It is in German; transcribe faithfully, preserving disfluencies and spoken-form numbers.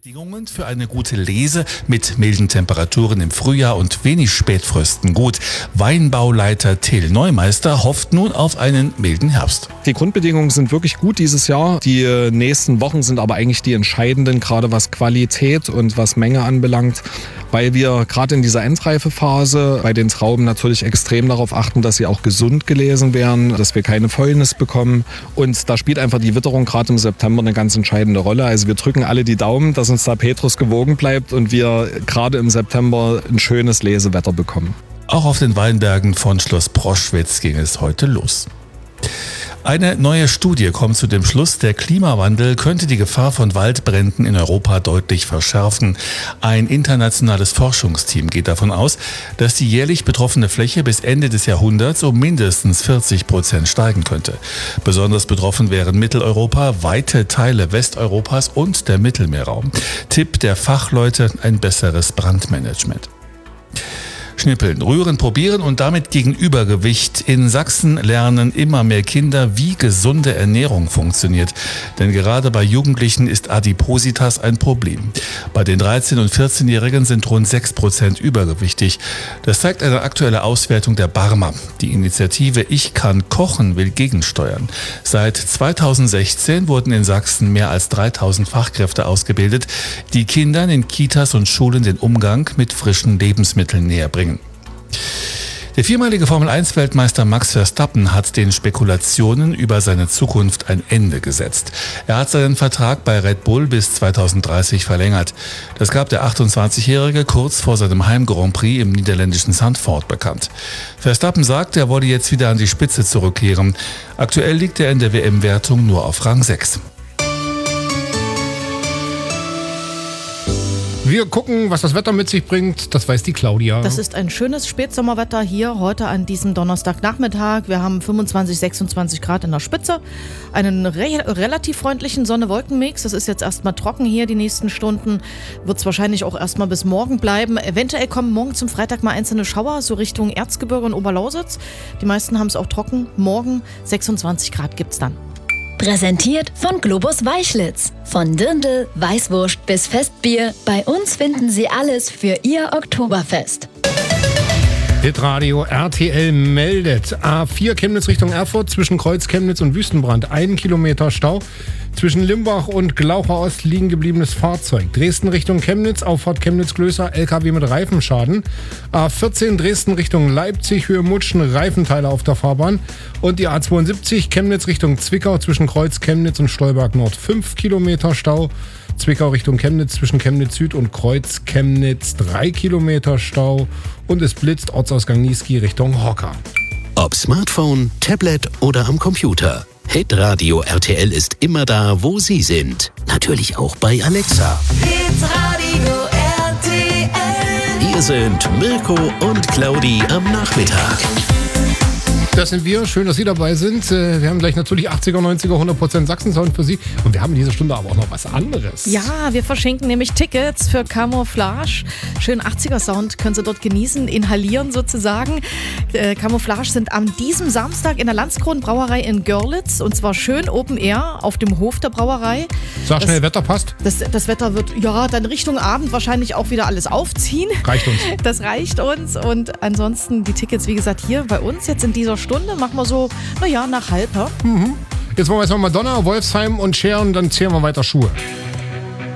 Bedingungen für eine gute Lese mit milden Temperaturen im Frühjahr und wenig Spätfrösten gut. Weinbauleiter Till Neumeister hofft nun auf einen milden Herbst. Die Grundbedingungen sind wirklich gut dieses Jahr. Die nächsten Wochen sind aber eigentlich die entscheidenden, gerade was Qualität und was Menge anbelangt, weil wir gerade in dieser Endreifephase bei den Trauben natürlich extrem darauf achten, dass sie auch gesund gelesen werden, dass wir keine Fäulnis bekommen. Und da spielt einfach die Witterung gerade im September eine ganz entscheidende Rolle. Also wir drücken alle die Daumen, dass uns da Petrus gewogen bleibt und wir gerade im September ein schönes Lesewetter bekommen. Auch auf den Weinbergen von Schloss Proschwitz ging es heute los. Eine neue Studie kommt zu dem Schluss, der Klimawandel könnte die Gefahr von Waldbränden in Europa deutlich verschärfen. Ein internationales Forschungsteam geht davon aus, dass die jährlich betroffene Fläche bis Ende des Jahrhunderts um mindestens vierzig Prozent steigen könnte. Besonders betroffen wären Mitteleuropa, weite Teile Westeuropas und der Mittelmeerraum. Tipp der Fachleute: ein besseres Brandmanagement. Schnippeln, rühren, probieren und damit gegen Übergewicht. In Sachsen lernen immer mehr Kinder, wie gesunde Ernährung funktioniert. Denn gerade bei Jugendlichen ist Adipositas ein Problem. Bei den dreizehn- und vierzehnjährigen sind rund sechs Prozent übergewichtig. Das zeigt eine aktuelle Auswertung der Barmer. Die Initiative Ich kann kochen will gegensteuern. Seit zweitausendsechzehn wurden in Sachsen mehr als dreitausend Fachkräfte ausgebildet, die Kindern in Kitas und Schulen den Umgang mit frischen Lebensmitteln näher bringen. Der viermalige Formel eins Weltmeister Max Verstappen hat den Spekulationen über seine Zukunft ein Ende gesetzt. Er hat seinen Vertrag bei Red Bull bis zweitausenddreißig verlängert. Das gab der achtundzwanzigjährige kurz vor seinem Heim-Grand Prix im niederländischen Zandvoort bekannt. Verstappen sagt, er wolle jetzt wieder an die Spitze zurückkehren. Aktuell liegt er in der W M-Wertung nur auf Rang sechs. Wir gucken, was das Wetter mit sich bringt. Das weiß die Claudia. Das ist ein schönes Spätsommerwetter hier heute an diesem Donnerstagnachmittag. Wir haben fünfundzwanzig, sechsundzwanzig Grad in der Spitze. Einen re- relativ freundlichen Sonne-Wolken-Mix. Das ist jetzt erstmal trocken hier die nächsten Stunden. Wird es wahrscheinlich auch erstmal bis morgen bleiben. Eventuell kommen morgen zum Freitag mal einzelne Schauer, so Richtung Erzgebirge und Oberlausitz. Die meisten haben es auch trocken. Morgen sechsundzwanzig Grad gibt's dann. Präsentiert von Globus Weichlitz. Von Dirndl, Weißwurst bis Festbier. Bei uns finden Sie alles für Ihr Oktoberfest. Hitradio R T L meldet. A vier Chemnitz Richtung Erfurt zwischen Kreuz Chemnitz und Wüstenbrand. Ein Kilometer Stau. Zwischen Limbach und Glaucher Ost liegen gebliebenes Fahrzeug. Dresden Richtung Chemnitz, Auffahrt Chemnitz-Klößer, L K W mit Reifenschaden. A vierzehn Dresden Richtung Leipzig, Höhe Mutschen, Reifenteile auf der Fahrbahn. Und die A zweiundsiebzig Chemnitz Richtung Zwickau zwischen Kreuz Chemnitz und Stolberg Nord. fünf Kilometer Stau. Zwickau Richtung Chemnitz zwischen Chemnitz Süd und Kreuz Chemnitz drei Kilometer Stau. Und es blitzt Ortsausgang Niesky Richtung Hocker. Ob Smartphone, Tablet oder am Computer. Hitradio R T L ist immer da, wo Sie sind. Natürlich auch bei Alexa. Hitradio R T L. Hier sind Mirko und Claudi am Nachmittag. Das sind wir. Schön, dass Sie dabei sind. Wir haben gleich natürlich achtziger, neunziger, hundert Prozent Sachsen-Sound für Sie. Und wir haben in dieser Stunde aber auch noch was anderes. Ja, wir verschenken nämlich Tickets für Camouflage. Schön achtziger-Sound können Sie dort genießen, inhalieren sozusagen. Äh, Camouflage sind an diesem Samstag in der Landskron-Brauerei in Görlitz. Und zwar schön Open Air auf dem Hof der Brauerei. Sag schnell, das, Wetter passt? Das, das Wetter wird, ja, dann Richtung Abend wahrscheinlich auch wieder alles aufziehen. Reicht uns. Das reicht uns. Und ansonsten die Tickets, wie gesagt, hier bei uns jetzt in dieser Stunde machen wir so, naja, nach halb. Ja? Mhm. Jetzt wollen wir erstmal Madonna, Wolfsheim und Cher und dann zählen wir weiter Schuhe.